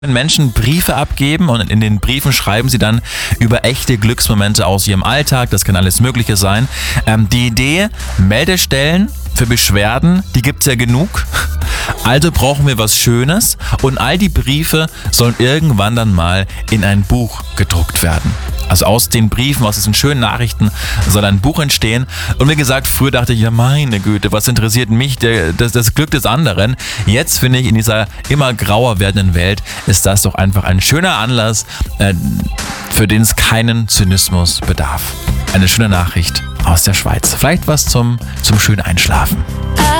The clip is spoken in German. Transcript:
Wenn Menschen Briefe abgeben und in den Briefen schreiben sie dann über echte Glücksmomente aus ihrem Alltag, das kann alles Mögliche sein. Die Idee, Meldestellen für Beschwerden, die gibt's ja genug. Also brauchen wir was Schönes und all die Briefe sollen irgendwann dann mal in ein Buch gedruckt werden. Also aus den Briefen, aus diesen schönen Nachrichten soll ein Buch entstehen. Und wie gesagt, früher dachte ich, ja meine Güte, was interessiert mich das Glück des anderen? Jetzt finde ich, in dieser immer grauer werdenden Welt ist das doch einfach ein schöner Anlass, für den es keinen Zynismus bedarf. Eine schöne Nachricht aus der Schweiz. Vielleicht was zum schönen Einschlafen.